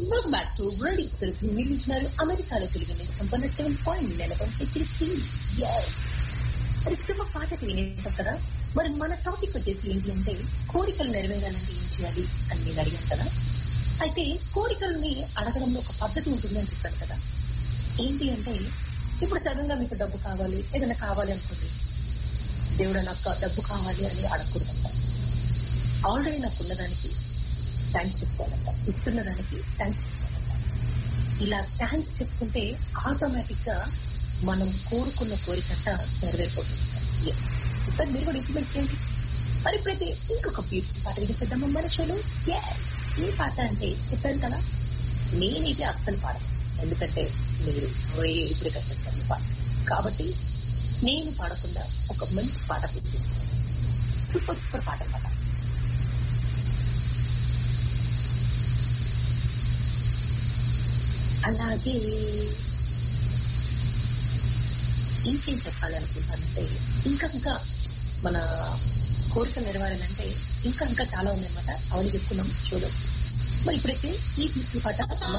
Welcome back to ready cell. మీరు ఇచ్చినారు అమెరికాలో తెలుగు నేస్తం 7.11 ఎస్. మరి సినిమా పాటకి వినేసాం కదా. మరి మన టాపిక్ వచ్చేసి ఏంటి అంటే కోరికలు నెరవేరాలంటే ఏం చేయాలి అని నేను అడిగాను కదా. అయితే కోరికల్ని అడగడంలో ఒక పద్ధతి ఉంటుందని చెప్పాను కదా. ఏంటి అంటే ఇప్పుడు సడన్ గా మీకు డబ్బు కావాలి, ఏదైనా కావాలి అనుకోండి, దేవుడు నాకు డబ్బు కావాలి అని అడగకూడదంట. ఆల్రెడీ నాకు ఉన్నదానికి థ్యాంక్స్ చెప్పుకోవాలంట, ఇస్తున్న దానికి థ్యాంక్స్ చెప్పుకోవాలంట. ఇలా థ్యాంక్స్ చెప్పుకుంటే ఆటోమేటిక్ గా మనం కోరుకున్న కోరికంట నెరవేరిపోతుంది. ఎస్, సార్ మీరు కూడా ఇంప్లిమెంట్ చేయండి. మరి ఇప్పుడైతే ఇంకొక బ్యూటిఫుల్ పాట వినేసేద్దాం మన షోలో. ఎస్, ఏ పాట అంటే చెప్పాను కదా, నేనైతే అస్సలు పాడను, ఎందుకంటే మీరు ఇప్పుడే కనిపిస్తాను పాట కాబట్టి నేను పాడకుండా ఒక మంచి పాట ప్లే చేస్తాను. సూపర్ సూపర్ పాట అన్నమాట. అలాగే ఇంకేం చెప్పాలనుకుంటానంటే ఇంకా మన కోరికలు నెరవేరాలంటే ఇంకా చాలా ఉన్నాయన్నమాట. అవన్నీ చెప్పుకున్నాం షోలో. మరి ఇప్పుడైతే ఈ బ్యూటిఫుల్ పాట